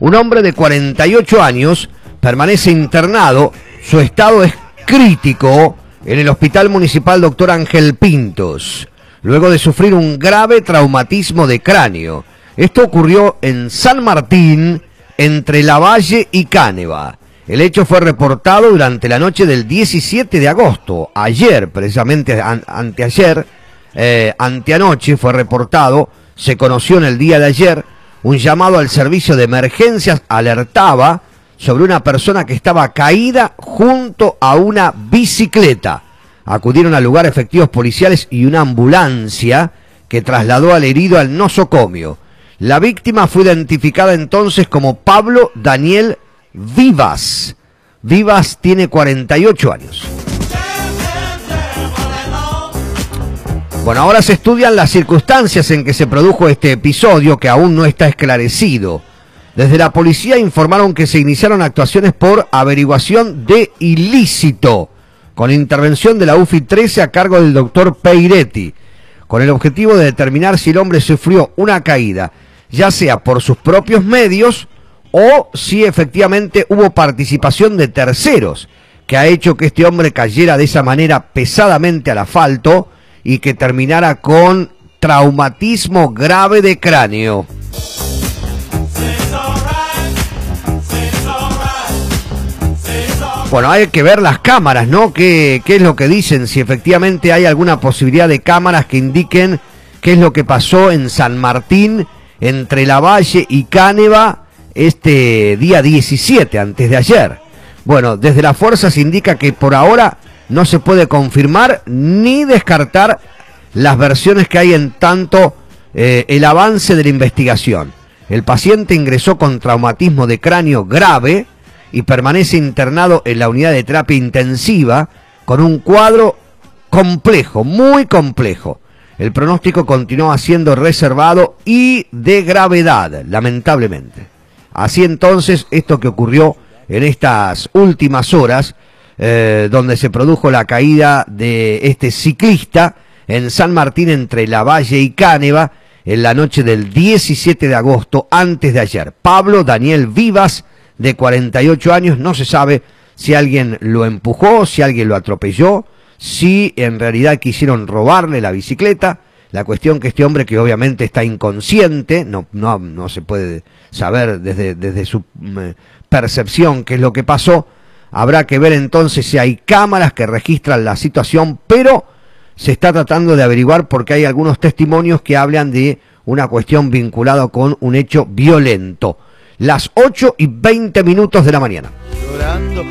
Un hombre de 48 años permanece internado, su estado es crítico en el Hospital Municipal Dr. Ángel Pintos, luego de sufrir un grave traumatismo de cráneo. Esto ocurrió en San Martín, entre Lavalle y Cáneva. El hecho fue reportado durante la noche del 17 de agosto, ayer, precisamente anteanoche fue reportado, se conoció en el día de ayer. Un llamado al servicio de emergencias alertaba sobre una persona que estaba caída junto a una bicicleta. Acudieron al lugar efectivos policiales y una ambulancia que trasladó al herido al nosocomio. La víctima fue identificada entonces como Pablo Daniel Vivas. Vivas tiene 48 años. Bueno, ahora se estudian las circunstancias en que se produjo este episodio, que aún no está esclarecido. Desde la policía informaron que se iniciaron actuaciones por averiguación de ilícito, con intervención de la UFI 13 a cargo del doctor Peiretti, con el objetivo de determinar si el hombre sufrió una caída, ya sea por sus propios medios o si efectivamente hubo participación de terceros, que ha hecho que este hombre cayera de esa manera pesadamente al asfalto y que terminara con traumatismo grave de cráneo. Bueno, hay que ver las cámaras, ¿no? ¿Qué es lo que dicen? Si efectivamente hay alguna posibilidad de cámaras que indiquen qué es lo que pasó en San Martín, entre Lavalle y Cáneva, este día 17, antes de ayer. Bueno, desde las fuerzas indica que por ahora no se puede confirmar ni descartar las versiones que hay en tanto el avance de la investigación. El paciente ingresó con traumatismo de cráneo grave y permanece internado en la unidad de terapia intensiva con un cuadro complejo, muy complejo. El pronóstico continúa siendo reservado y de gravedad, lamentablemente. Así entonces, esto que ocurrió en estas últimas horas, donde se produjo la caída de este ciclista en San Martín entre Lavalle y Cáneva en la noche del 17 de agosto, antes de ayer. Pablo Daniel Vivas, de 48 años, no se sabe si alguien lo empujó, si alguien lo atropelló, si en realidad quisieron robarle la bicicleta. La cuestión que este hombre, que obviamente está inconsciente, no se puede saber desde su percepción qué es lo que pasó. Habrá que ver entonces si hay cámaras que registran la situación, pero se está tratando de averiguar porque hay algunos testimonios que hablan de una cuestión vinculada con un hecho violento. Las 8:20 de la mañana.